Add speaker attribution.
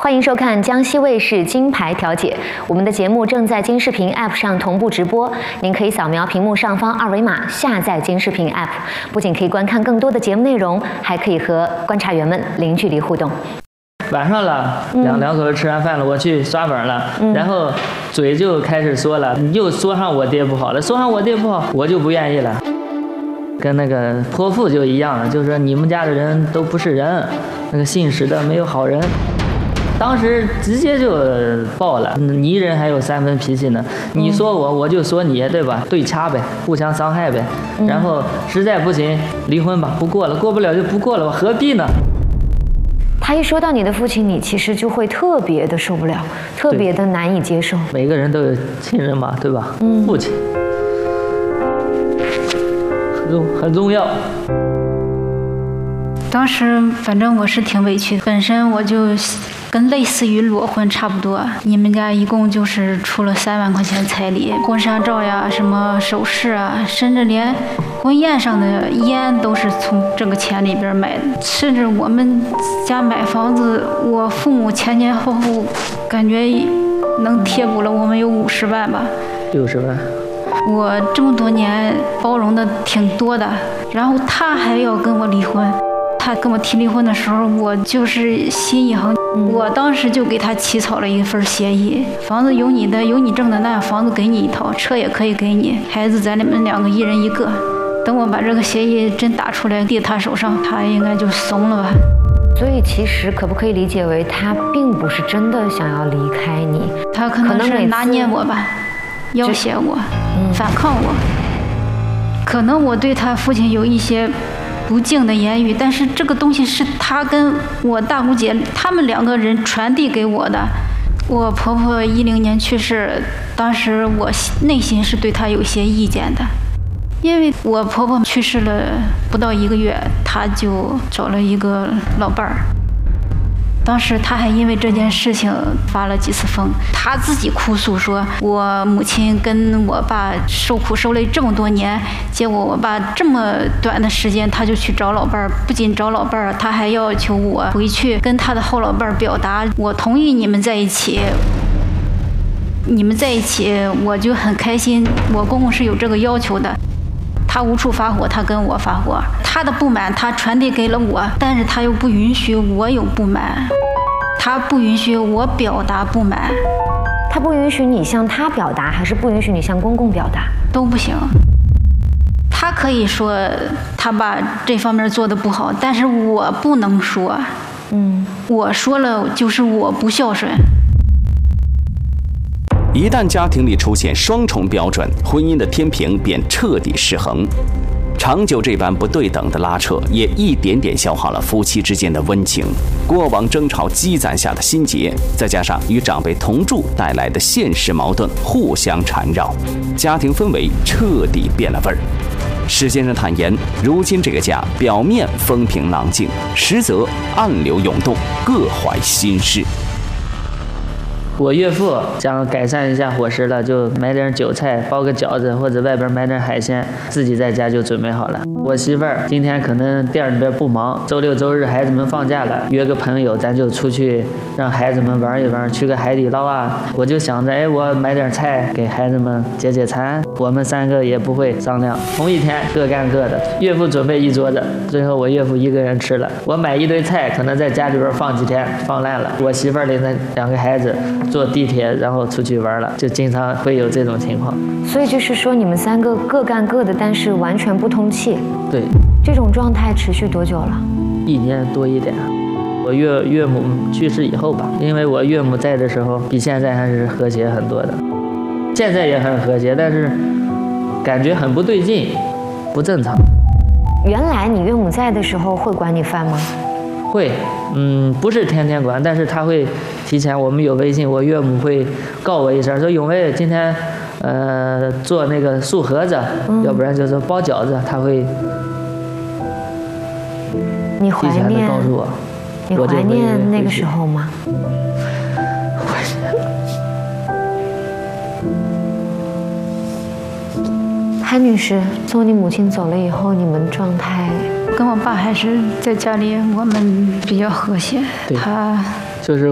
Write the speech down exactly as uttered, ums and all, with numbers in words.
Speaker 1: 欢迎收看江西卫视金牌调解，我们的节目正在金视频 App 上同步直播，您可以扫描屏幕上方二维码下载金视频 App， 不仅可以观看更多的节目内容，还可以和观察员们零距离互动。
Speaker 2: 晚上了，两两口子吃完饭了，我去刷本了，
Speaker 1: 嗯、
Speaker 2: 然后嘴就开始说了，你又说上我爹不好了，说上我爹不好，我就不愿意了。跟那个泼妇就一样，就是说你们家的人都不是人，那个信使的没有好人。当时直接就爆了，泥人还有三分脾气呢，你说我我就说你，对吧？对掐呗，互相伤害呗。然后实在不行离婚吧，不过了，过不了就不过了，我何必呢？
Speaker 1: 他一说到你的父亲，你其实就会特别的受不了，特别的难以接受。
Speaker 2: 每个人都有亲人嘛，对吧？
Speaker 1: 嗯，
Speaker 2: 父亲很重很重要。
Speaker 3: 当时反正我是挺委屈的，本身我就跟类似于裸婚差不多。你们家一共就是出了三万块钱彩礼，婚纱照呀、什么首饰啊，甚至连婚宴上的烟都是从这个钱里边买的。甚至我们家买房子，我父母前前后后感觉能贴补了我们有五十万吧，
Speaker 2: 六十万。
Speaker 3: 我这么多年包容的挺多的，然后他还要跟我离婚。他跟我提离婚的时候，我就是心一横，我当时就给他起草了一份协议，房子有你的，有你挣的，那房子给你一套，车也可以给你，孩子咱们两个一人一个。等我把这个协议真打出来递他手上，他应该就怂了吧。
Speaker 1: 所以其实可不可以理解为他并不是真的想要离开你，
Speaker 3: 他可能是拿捏我吧，要挟我，嗯、反抗我。可能我对他父亲有一些不敬的言语，但是这个东西是他跟我大姑姐他们两个人传递给我的。我婆婆一零年去世，当时我内心是对她有些意见的，因为我婆婆去世了不到一个月，她就找了一个老伴儿。当时他还因为这件事情发了几次疯，他自己哭诉说，我母亲跟我爸受苦受累这么多年，结果我爸这么短的时间他就去找老伴儿，不仅找老伴儿，他还要求我回去跟他的后老伴儿表达，我同意你们在一起，你们在一起我就很开心，我公公是有这个要求的。他无处发火，他跟我发火，他的不满他传递给了我，但是他又不允许我有不满，他不允许我表达不满。
Speaker 1: 他不允许你向他表达，还是不允许你向公公表达？
Speaker 3: 都不行。他可以说他把这方面做得不好，但是我不能说。嗯，我说了就是我不孝顺。
Speaker 4: 一旦家庭里出现双重标准，婚姻的天平便彻底失衡。长久这般不对等的拉扯，也一点点消耗了夫妻之间的温情。过往争吵积攒下的心结，再加上与长辈同住带来的现实矛盾互相缠绕，家庭氛围彻底变了味儿。施先生坦言，如今这个家表面风平浪静，实则暗流涌动，各怀心事。
Speaker 2: 我岳父想改善一下伙食了，就买点韭菜包个饺子，或者外边买点海鲜，自己在家就准备好了。我媳妇儿今天可能店里边不忙，周六周日孩子们放假了，约个朋友咱就出去让孩子们玩一玩，去个海底捞啊。我就想着，哎，我买点菜给孩子们解解馋，我们三个也不会商量，同一天各干各的。岳父准备一桌子，最后我岳父一个人吃了。我买一堆菜，可能在家里边放几天，放烂了。我媳妇儿领着两个孩子坐地铁然后出去玩了，就经常会有这种情况。
Speaker 1: 所以就是说你们三个各干各的，但是完全不通气。
Speaker 2: 对，
Speaker 1: 这种状态持续多久了？
Speaker 2: 一年多一点。我岳岳母去世以后吧，因为我岳母在的时候比现在还是和谐很多的，现在也很和谐，但是感觉很不对劲，不正常。
Speaker 1: 原来你岳母在的时候会管你饭吗？
Speaker 2: 会，嗯，不是天天管，但是他会提前，我们有微信，我岳母会告我一声，说永卫今天，呃，做那个素盒子，嗯、要不然就是包饺子，他会
Speaker 1: 你怀念
Speaker 2: 提前的告诉我。
Speaker 1: 你怀念那个时候吗？
Speaker 2: 怀念。
Speaker 1: 韩女士，从你母亲走了以后，你们状态？
Speaker 3: 跟我爸还是在家里，我们比较和谐。他
Speaker 2: 就是